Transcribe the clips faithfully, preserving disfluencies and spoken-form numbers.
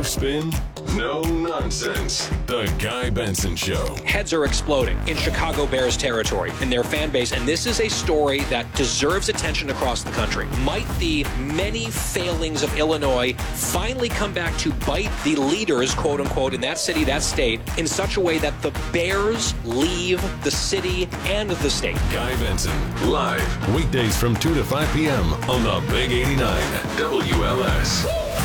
No spin, no nonsense. The Guy Benson Show. Heads are exploding in Chicago Bears territory in their fan base, and this is a story that deserves attention across the country. Might the many failings of Illinois finally come back to bite the leaders, quote unquote, in that city, that state, in such a way that the Bears leave the city and the state? Guy Benson, live, weekdays from two to five p.m. on the Big eighty-nine W L S.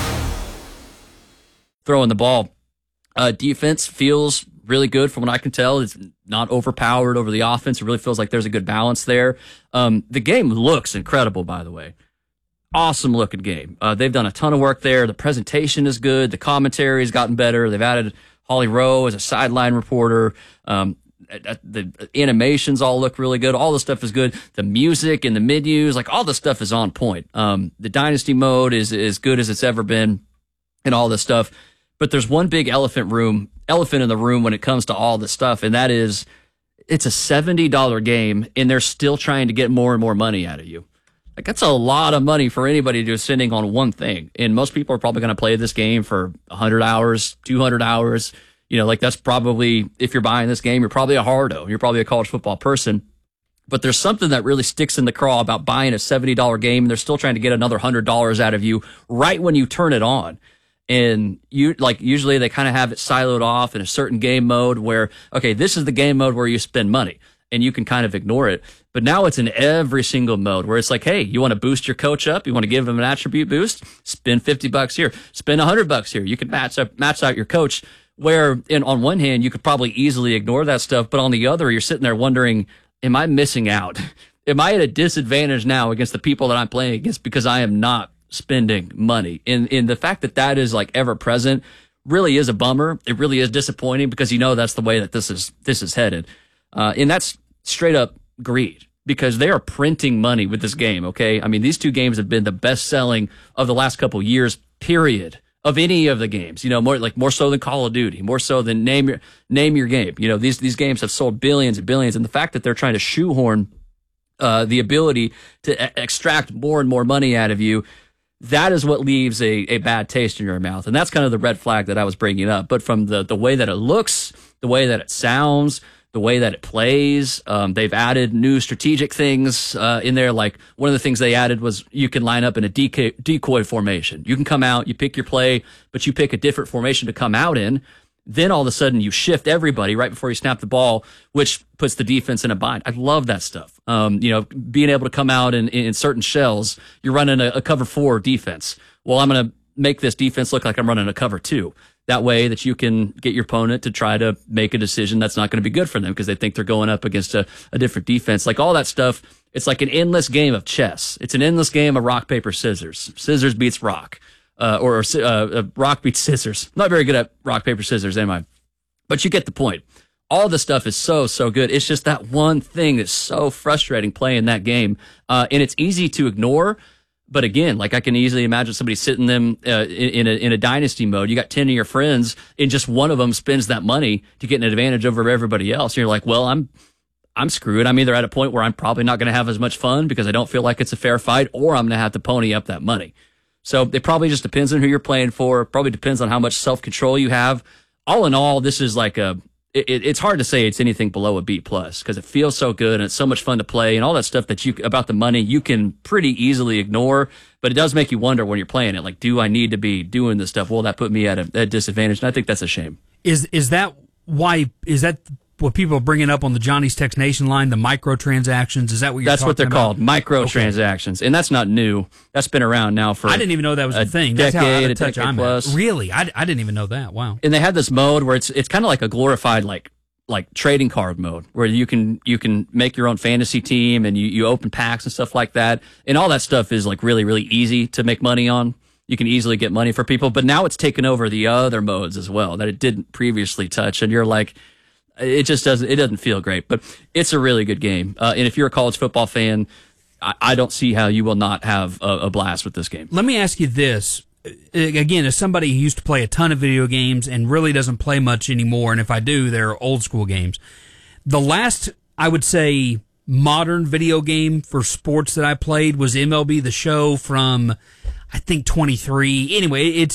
Throwing the ball. Uh, defense feels really good from what I can tell. It's not overpowered over the offense. It really feels like there's a good balance there. Um, the game looks incredible, by the way. Awesome looking game. Uh, they've done a ton of work there. The presentation is good. The commentary has gotten better. They've added Holly Rowe as a sideline reporter. Um, the animations all look really good. All the stuff is good. The music and the menus, like all the stuff is on point. Um, the dynasty mode is as good as it's ever been and all this stuff. But there's one big elephant room, elephant in the room when it comes to all this stuff, and that is it's a seventy dollars game, and they're still trying to get more and more money out of you. Like, that's a lot of money for anybody to do spending on one thing. And most people are probably going to play this game for one hundred hours, two hundred hours. You know, like that's probably, if you're buying this game, you're probably a hardo. You're probably a college football person. But there's something that really sticks in the craw about buying a seventy dollars game, and they're still trying to get another one hundred dollars out of you right when you turn it on. And you like usually they kind of have it siloed off in a certain game mode where, okay, this is the game mode where you spend money and you can kind of ignore it. But now it's in every single mode where it's like, hey, you want to boost your coach up? You want to give him an attribute boost? Spend fifty bucks here. Spend one hundred bucks here. You can match up, match out your coach. Where in, on one hand, you could probably easily ignore that stuff. But on the other, you're sitting there wondering, am I missing out? Am I at a disadvantage now against the people that I'm playing against because I am not spending money? And, and the fact that that is like ever present really is a bummer. It really is disappointing because you know that's the way that this is this is headed. Uh, and that's straight up greed because they are printing money with this game, okay? I mean, these two games have been the best selling of the last couple of years, period, of any of the games. You know, more like more so than Call of Duty, more so than name your name your game. You know, these these games have sold billions and billions, and the fact that they're trying to shoehorn uh, the ability to e- extract more and more money out of you, that is what leaves a, a bad taste in your mouth. And that's kind of the red flag that I was bringing up. But from the, the way that it looks, the way that it sounds, the way that it plays, um, they've added new strategic things uh, in there. Like one of the things they added was you can line up in a decoy, decoy formation. You can come out, you pick your play, but you pick a different formation to come out in. Then all of a sudden you shift everybody right before you snap the ball, which puts the defense in a bind. I love that stuff. Um, you know, being able to come out in, in certain shells, you're running a, a cover four defense. Well, I'm going to make this defense look like I'm running a cover two. That way that you can get your opponent to try to make a decision that's not going to be good for them because they think they're going up against a, a different defense. Like all that stuff, it's like an endless game of chess. It's an endless game of rock, paper, scissors. Scissors beats rock. Uh, or uh, rock beats scissors. Not very good at rock, paper, scissors, am I? But you get the point. All the stuff is so, so good. It's just that one thing that's so frustrating playing that game. Uh, and it's easy to ignore. But again, like I can easily imagine somebody sitting them uh, in, in, a, in a dynasty mode. You got ten of your friends and just one of them spends that money to get an advantage over everybody else. And you're like, well, I'm I'm screwed. I'm either at a point where I'm probably not going to have as much fun because I don't feel like it's a fair fight, or I'm going to have to pony up that money. So it probably just depends on who you're playing for. It probably depends on how much self-control you have. All in all, this is like a, it, it's hard to say it's anything below a B plus because it feels so good and it's so much fun to play and all that stuff that you, about the money, you can pretty easily ignore, but it does make you wonder when you're playing it. Like, do I need to be doing this stuff? Will that put me at a, a disadvantage? And I think that's a shame. Is, is that why, is that what people are bringing up on the Johnny's Text Nation line, the microtransactions? Is that what you're that's talking what they're about? called, microtransactions. Okay. And that's not new. That's been around now for I didn't even know that was a, a thing. That's decade, how out of a touch decade I'm plus. at. Really? I, I didn't even know that. Wow. And they had this mode where it's it's kind of like a glorified like like trading card mode where you can you can make your own fantasy team and you, you open packs and stuff like that. And all that stuff is like really, really easy to make money on. You can easily get money for people. But now it's taken over the other modes as well that it didn't previously touch. And you're like, it just doesn't, it doesn't feel great, but it's a really good game. Uh, and if you're a college football fan, I, I don't see how you will not have a, a blast with this game. Let me ask you this. Again, as somebody who used to play a ton of video games and really doesn't play much anymore, and if I do, they're old school games. The last, I would say, modern video game for sports that I played was M L B The Show from, I think, twenty-three. Anyway, it's